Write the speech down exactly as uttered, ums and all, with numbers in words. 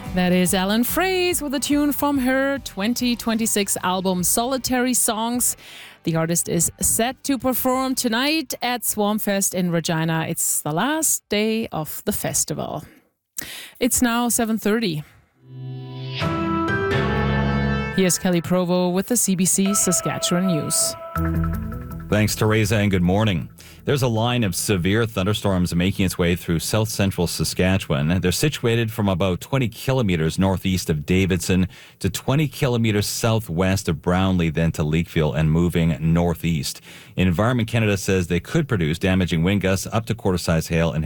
That is Ellen Fraze with a tune from her twenty twenty-six album Solitary Songs. The artist is set to perform tonight at Swarmfest in Regina. It's the last day of the festival. It's now seven thirty. Here's Kelly Provo with the C B C Saskatchewan News. Thanks, Teresa, and good morning. There's a line of severe thunderstorms making its way through south central Saskatchewan. They're situated from about twenty kilometers northeast of Davidson to twenty kilometers southwest of Brownlee, then to Leakville, and moving northeast. Environment Canada says they could produce damaging wind gusts up to quarter-size hail and